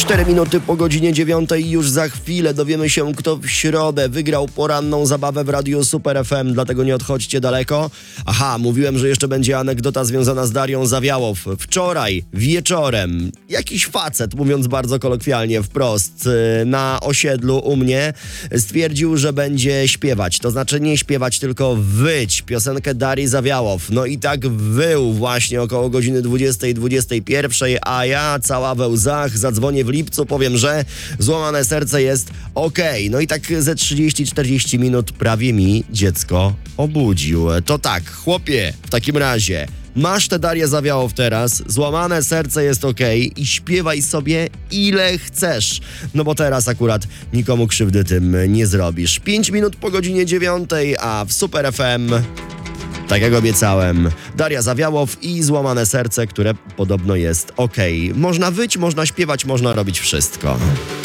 4 minuty po godzinie 9 i już za chwilę dowiemy się, kto w środę wygrał poranną zabawę w Radiu Super FM, dlatego nie odchodźcie daleko. Aha, mówiłem, że jeszcze będzie anegdota związana z Darią Zawiałow. Wczoraj wieczorem jakiś facet, mówiąc bardzo kolokwialnie wprost, na osiedlu u mnie stwierdził, że będzie śpiewać. To znaczy nie śpiewać, tylko wyć piosenkę Darii Zawiałow. No i tak wył właśnie około godziny 20:21, a ja cała we łzach zadzwonię w lipcu, powiem, że złamane serce jest okej. No i tak ze 30-40 minut prawie mi dziecko obudził. To tak, chłopie, w takim razie masz tę Darię Zawiałow teraz, złamane serce jest okej i śpiewaj sobie ile chcesz. No bo teraz akurat nikomu krzywdy tym nie zrobisz. 5 minut po godzinie 9, a w Super FM, tak jak obiecałem, Daria Zawiałow i złamane serce, które podobno jest okej. Można wyć, można śpiewać, można robić wszystko.